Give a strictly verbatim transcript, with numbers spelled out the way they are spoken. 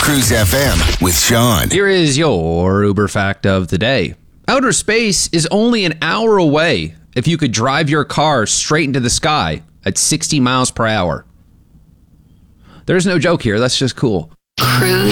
Cruise F M with Sean. Here is your Uber fact of the day. Outer space is only an hour away if you could drive your car straight into the sky at sixty miles per hour. There's no joke here. That's just cool. Cruise